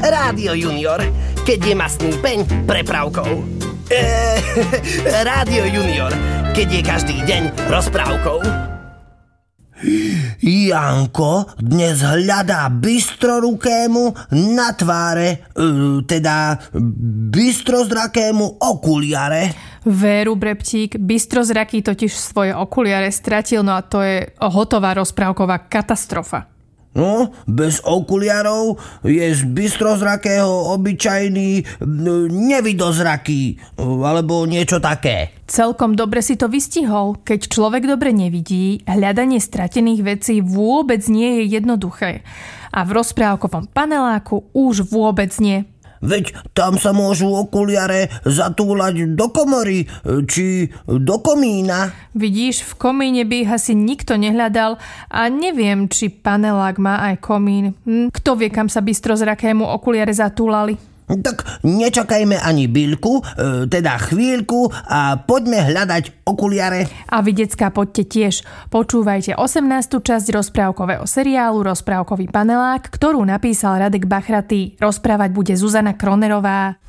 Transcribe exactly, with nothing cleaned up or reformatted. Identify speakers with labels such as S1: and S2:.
S1: Rádio Junior, keď je mastný peň prepravkou. Eee, Rádio Junior, keď je každý deň rozprávkou.
S2: Janko dnes hľadá bystrorukému na tváre, teda bystrozrakému okuliare.
S3: Veru, Breptík, bystrozraký totiž svoje okuliare stratil, no a to je hotová rozprávková katastrofa.
S2: No, bez okuliarov je z bystrozrakého obyčajný nevidozraký, alebo niečo také.
S3: Celkom dobre si to vystihol. Keď človek dobre nevidí, hľadanie stratených vecí vôbec nie je jednoduché. A v rozprávkovom paneláku už vôbec nie.
S2: Veď tam sa môžu okuliare zatúlať do komory, či do komína.
S3: Vidíš, v komíne by ich asi nikto nehľadal a neviem, či panelák má aj komín. Hm, kto vie, kam sa bystrozrakému okuliare zatúlali?
S2: Tak nečakajme ani bíľku, teda chvíľku a poďme hľadať okuliare.
S3: A vy, decká, poďte tiež. Počúvajte osemnástu časť rozprávkového seriálu Rozprávkový panelák, ktorú napísal Radek Bachratý. Rozprávať bude Zuzana Kronerová.